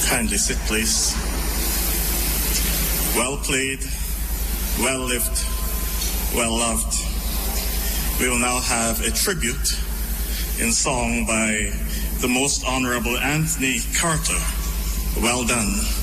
Kindly sit, please. Well played, well lived, well loved. We will now have a tribute in song by the Most Honorable Anthony Carter. Well done.